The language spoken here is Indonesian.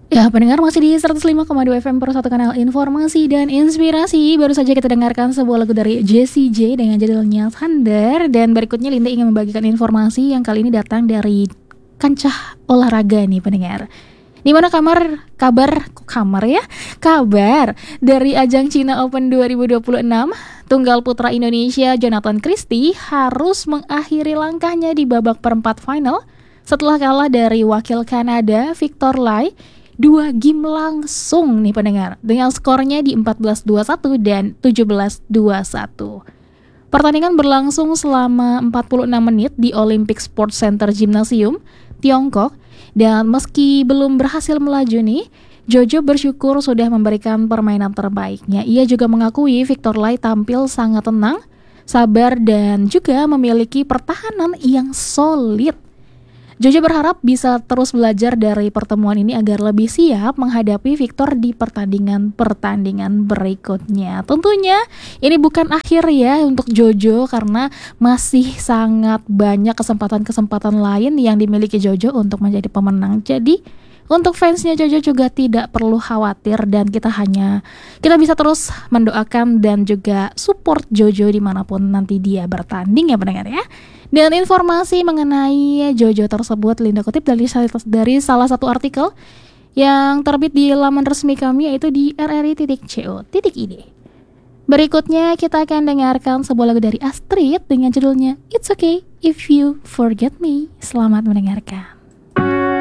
Ya, pendengar masih di 105,2 FM per satu kanal informasi dan inspirasi. Baru saja kita dengarkan sebuah lagu dari Jessie J dengan judulnya Thunder. Dan berikutnya Linda ingin membagikan informasi yang kali ini datang dari kancah olahraga nih pendengar. Di mana kabar dari ajang China Open 2026, tunggal putra Indonesia Jonathan Christie harus mengakhiri langkahnya di babak perempat final setelah kalah dari wakil Kanada Victor Lai 2 game langsung nih pendengar, dengan skornya di 14-21 dan 17-21. Pertandingan berlangsung selama 46 menit di Olympic Sports Center Gymnasium, Tiongkok, dan meski belum berhasil melaju nih, Jojo bersyukur sudah memberikan permainan terbaiknya. Ia juga mengakui Victor Lai tampil sangat tenang, sabar, dan juga memiliki pertahanan yang solid. Jojo berharap bisa terus belajar dari pertemuan ini agar lebih siap menghadapi Victor di pertandingan berikutnya. Tentunya ini bukan akhir ya untuk Jojo, karena masih sangat banyak kesempatan-kesempatan lain yang dimiliki Jojo untuk menjadi pemenang. Jadi untuk fansnya Jojo juga tidak perlu khawatir, dan kita bisa terus mendoakan dan juga support Jojo dimanapun nanti dia bertanding ya pendengar ya. Dan informasi mengenai Jojo tersebut Linda kutip dari salah satu artikel yang terbit di laman resmi kami, yaitu di rri.co.id. Berikutnya kita akan dengarkan sebuah lagu dari Astrid dengan judulnya It's Okay If You Forget Me. Selamat mendengarkan.